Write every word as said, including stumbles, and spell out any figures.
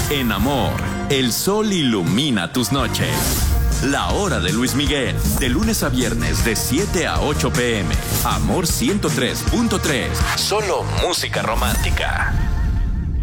En Amor, el sol ilumina tus noches. La hora de Luis Miguel, de lunes a viernes de siete a ocho pm. Amor ciento tres punto tres, solo música romántica.